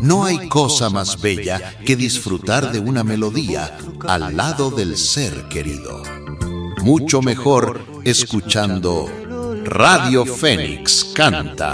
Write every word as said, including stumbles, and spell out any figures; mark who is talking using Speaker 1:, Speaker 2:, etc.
Speaker 1: No hay cosa más bella que disfrutar de una melodía al lado del ser querido. Mucho mejor escuchando Radio Fénix Canta.